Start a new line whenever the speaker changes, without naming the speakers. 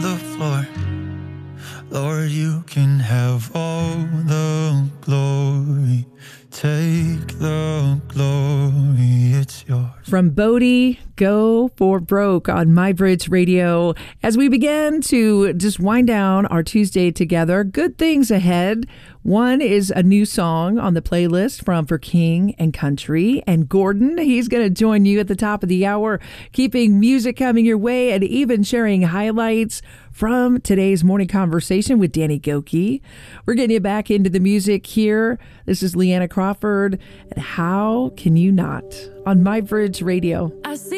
the floor. Lord, you can have all the glory. Take the glory, it's yours.
From Bodie, Go for Broke on MyBridge Radio. As we begin to just wind down our Tuesday together, good things ahead. One is a new song on the playlist from For King and Country. And Gordon, he's going to join you at the top of the hour, keeping music coming your way and even sharing highlights from today's morning conversation with Danny Gokey. We're getting you back into the music here. This is Leanna Crawford, and How Can You Not on MyBridge Radio.